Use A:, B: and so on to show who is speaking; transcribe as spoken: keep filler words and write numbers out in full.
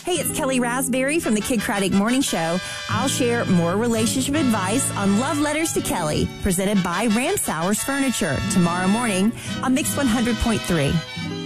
A: Hey, it's Kelly Raspberry from the Kid Craddock Morning Show. I'll share more relationship advice on Love Letters to Kelly, presented by Ramsauer's Furniture, tomorrow morning on Mix one hundred point three.